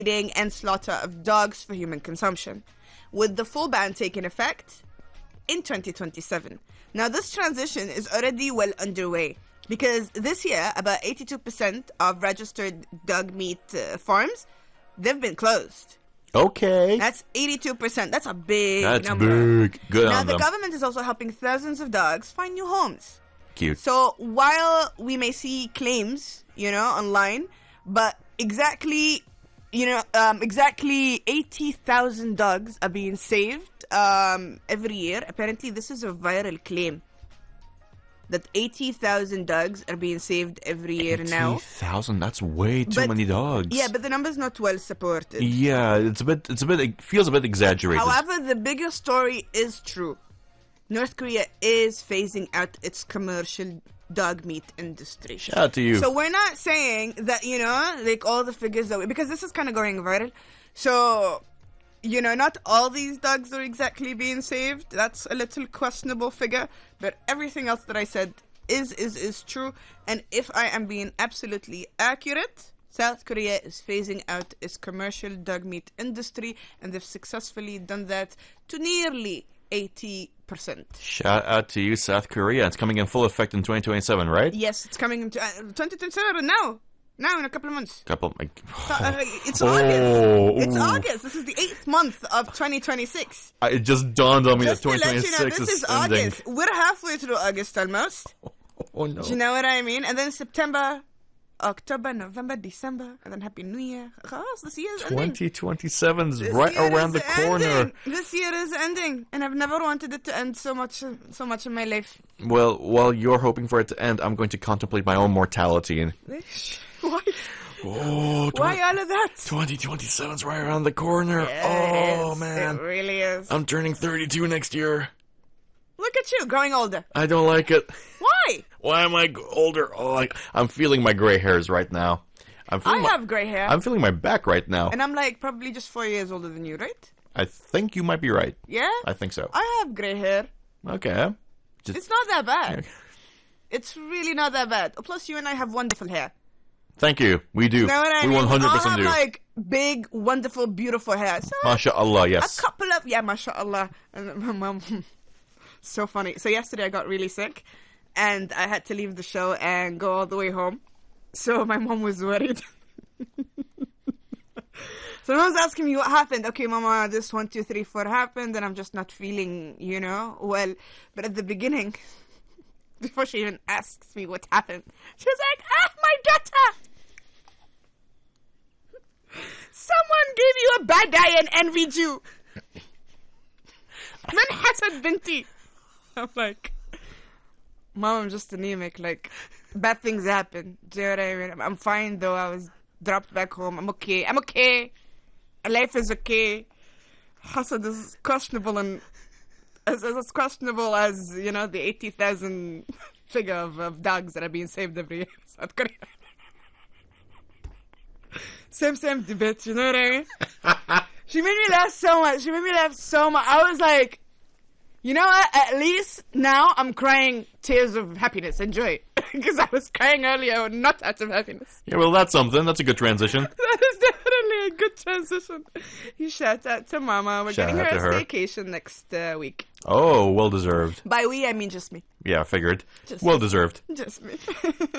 and slaughter of dogs for human consumption, with the full ban taking effect in 2027. Now, this transition is already well underway because this year, about 82% of registered dog meat farms, they've been closed. Okay. That's 82%. That's a big That's number. big. Good now, on the them. government is also helping thousands of dogs find new homes. Cute. So while we may see claims, online, but exactly 80,000 dogs are being saved every year. Apparently, this is a viral claim that 80,000 dogs are being saved every year now. 80,000? That's way too many dogs. Yeah, but the number's not well supported. Yeah, it feels a bit exaggerated. However, the bigger story is true. North Korea is phasing out its commercial dog meat industry. Shout out to you. So we're not saying that, like all the figures that because this is kind of going viral. So, not all these dogs are exactly being saved. That's a little questionable figure. But everything else that I said is true. And if I am being absolutely accurate, South Korea is phasing out its commercial dog meat industry. And they've successfully done that to nearly 80%. Shout out to you, South Korea. It's coming in full effect in 2027, right? Yes, it's coming into 2027 now. Now in a couple of months. It's It's August. It's August. This is the 8th month of 2026. It just dawned on me Just that to let you 2026 know, this is ending. August. We're halfway through August almost. Oh no. Do you know what I mean? And then September, October, November, December, and then Happy New Year. This year's ending. 2027's right around the corner. Ending. This year is ending, and I've never wanted it to end so much in my life. Well, while you're hoping for it to end, I'm going to contemplate my own mortality. And Why? oh, Why all of that? 2027's right around the corner. Yes, man, it really is. I'm turning 32 next year. Look at you, growing older. I don't like it. Why? Why am I older? I'm feeling my gray hairs right now. I have gray hair. I'm feeling my back right now. And I'm probably just 4 years older than you, right? I think you might be right. Yeah? I think so. I have gray hair. Okay. It's not that bad. It's really not that bad. Plus, you and I have wonderful hair. Thank you. We do. You know what I we mean? 100% We all do. have, big, wonderful, beautiful hair. So, MashaAllah, yes. a couple of... Yeah, MashaAllah. And my mom... So funny. So yesterday I got really sick. And I had to leave the show and go all the way home. So my mom was worried. So my mom's asking me what happened. Okay, Mama, this 1, 2, 3, 4 happened, and I'm just not feeling, well. But at the beginning, before she even asks me what happened, she was like, my daughter! Someone gave you a bad eye and envied you. Man hasad binti. I'm like, Mom, I'm just anemic. Bad things happen. Do you know what I mean? I'm fine, though. I was dropped back home. I'm okay. Life is okay. Hasad is questionable, and as questionable as, the 80,000 figure of dogs that are being saved every year in South Korea. Same debate, you know what I mean? She made me laugh so much. I was like, you know what? At least now I'm crying tears of happiness and joy. Because I was crying earlier, not out of happiness. Yeah, well, that's something. That's a good transition. That is definitely a good transition. You shout out to Mama. We're getting her a staycation next week. Oh, well deserved. By we, I mean just me. Yeah, figured. Just well deserved. Just me.